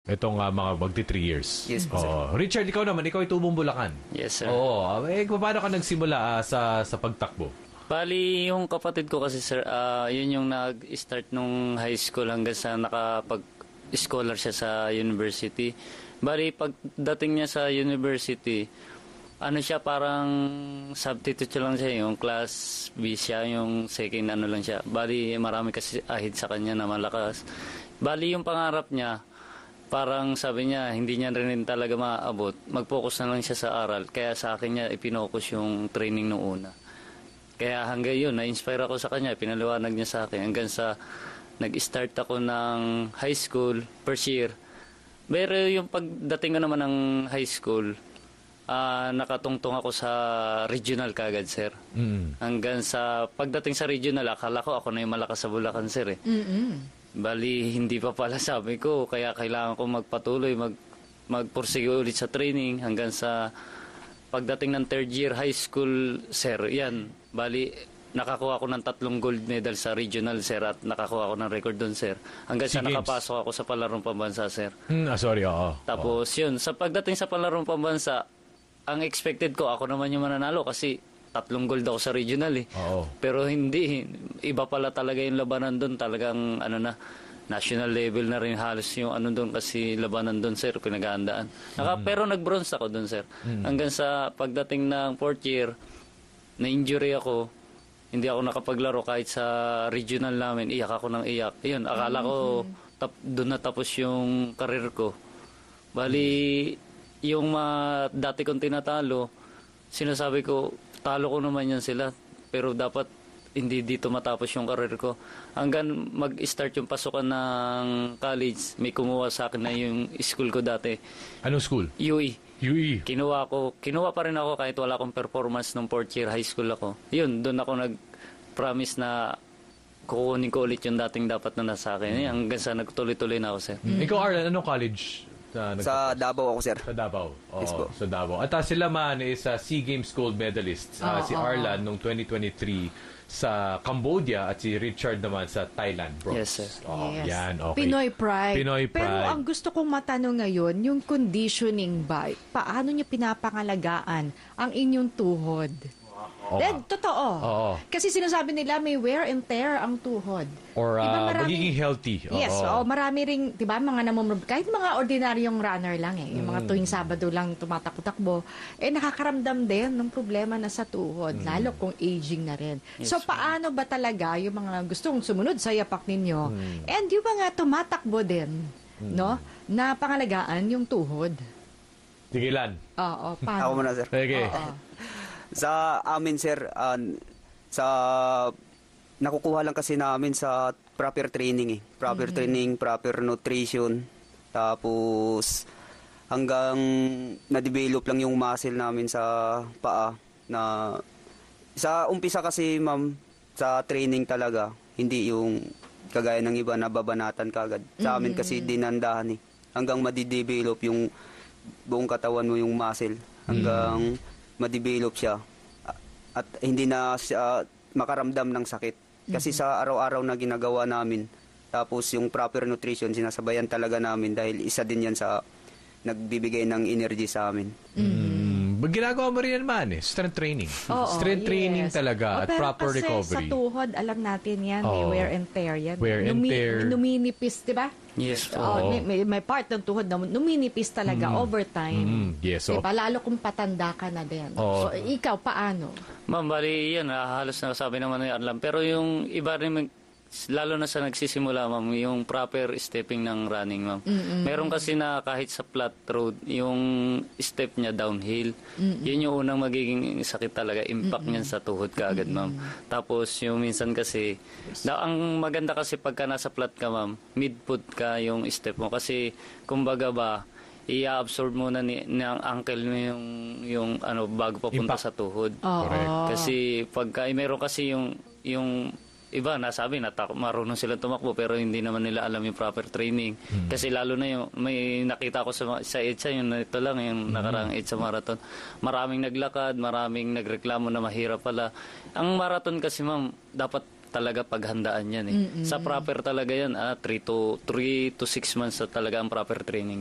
Itong mga magti 3 years. Yes po, sir. Richard, ikaw naman, ikaw ay tubong Bulacan. Yes, sir. Oo. Paano ka nagsimula sa pagtakbo? Bali, yung kapatid ko kasi, sir, yun yung nag-start nung high school hanggang sa nakapag-scholar siya sa university. Bali, pagdating niya sa university, siya, parang substitute lang siya, yung class B siya, yung second lang siya. Bali, marami kasi ahid sa kanya na malakas. Bali, yung pangarap niya, parang sabi niya, hindi niya rin talaga maaabot. Mag-focus na lang siya sa aral. Kaya sa akin niya, ipinokus yung training nung una. Kaya hanggang yun, na-inspire ako sa kanya, pinaliwanag niya sa akin. Hanggang sa nag-start ako ng high school, first year. Pero yung pagdating ko naman ng high school, nakatungtong ako sa regional kagad, sir. Hanggang sa pagdating sa regional, akala ko ako na yung malakas sa Bulacan, sir. Bali, hindi pa pala sabi ko. Kaya kailangan ko magpatuloy, magpursige ulit sa training hanggang sa pagdating ng third year high school, sir. Yan, bali, nakakuha ako ng 3 gold medal sa regional, sir, at nakakuha ako ng record doon, sir. Hanggang sa nakapasok ako sa palarong pambansa, sir. Sorry, oo. Tapos yun, sa pagdating sa palarong pambansa, ang expected ko, ako naman yung mananalo kasi 3 gold ako sa regional eh. Oo. Pero hindi, iba pala talaga yung labanan doon. Talagang national level na rin halos yung doon kasi labanan doon, sir, pinaghahandaan. Pero nag-bronze ako doon, sir. Hanggang sa pagdating ng 4th year, na-injury ako, hindi ako nakapaglaro kahit sa regional namin, iyak ako ng iyak. Ayun, akala ko doon natapos yung karir ko. Bali, yung dati kong tinatalo, sinasabi ko, talo ko naman yan sila. Pero dapat hindi dito matapos yung karir ko. Hanggang mag-start yung pasukan ng college, may kumuha sa akin na yung school ko dati. Anong school? UE. UE. Kinuha pa rin ako kahit wala akong performance nung 4th year high school ako. Yun, doon ako nag-promise na kukunin ko ulit yung dating dapat na nasa akin. Hanggang sa nagtuloy-tuloy na ako, sir. Ikaw, Arlan, anong college? Sa Davao ako, sir. Sa Davao. Yes po. Sa Davao. At sila man is SEA Games gold medalist. Si Arlan nung 2023 sa Cambodia at si Richard naman sa Thailand, bro. Yes, sir. Yes. Yan, okay. Pinoy pride. Pinoy pride. Pero ang gusto kong matanong ngayon, yung conditioning ba, paano niya pinapangalagaan ang inyong tuhod? Totoo. Oo. Kasi sinasabi nila may wear and tear ang tuhod. Or Diba magiging healthy. Yes, marami ring, 'di ba, mga kahit mga ordinaryong runner lang yung mga tuwing Sabado lang tumatakbo-takbo, nakakaramdam din ng problema na sa tuhod, lalo kung aging na rin. Yes, So paano ba talaga yung mga gustong sumunod sa yapak ninyo? And yung mga tumatakbo din, no, na pangalagaan yung tuhod? Sige, Lan. Oo, Ako paano? muna, sir. Okay. Sa amin, sir, nakukuha lang kasi namin sa proper training eh. Proper training, proper nutrition. Tapos hanggang na-develop lang yung muscle namin sa paa. Na sa umpisa kasi, ma'am, sa training talaga, hindi yung kagaya ng iba na babanatan kagad. Sa amin kasi dinandahan eh. Hanggang ma-develop yung buong katawan mo, yung muscle. Hanggang ma-develop siya. At hindi na siya makaramdam ng sakit. Kasi sa araw-araw na ginagawa namin, tapos yung proper nutrition, sinasabayan talaga namin dahil isa din yan sa nagbibigay ng energy sa amin. Ginagawa mo rin yan man strength training. Oo, Strength training yes. talaga at Pero proper kasi recovery. sa tuhod, alam natin yan, may Oo. wear and tear yan. Wear and tear. Numinipis, di ba? Yes, po. May part ng tuhod na numinipis talaga over time. Yes, so. Diba? Lalo kung patanda ka na din. Oo. So, ikaw, paano? Ma'am, bali yan, halos nasabi naman na yan. Pero yung iba rin, lalo na sa nagsisimula, ma'am, yung proper stepping ng running, ma'am. Meron kasi na kahit sa flat road, yung step niya downhill, yun yung unang magiging sakit talaga, impact niyan sa tuhod ka agad, ma'am. Tapos yung minsan kasi, ang maganda kasi pagka nasa flat ka, ma'am, mid-foot ka yung step mo. Kasi, kumbaga ba, i-absorb muna ng ankle mo yung bago papunta Impact. sa tuhod. Correct. Kasi pagka meron kasi yung iba nasabi na marunong sila tumakbo pero hindi naman nila alam yung proper training. Kasi lalo na yung may nakita ko sa EDSA yung ito lang yung nakaraang EDSA marathon. Maraming naglakad, maraming nagreklamo na mahirap pala. Ang marathon kasi, ma'am, dapat talaga paghandaan yan eh. Sa proper talaga yan, 3 to 6 months na talaga ang proper training.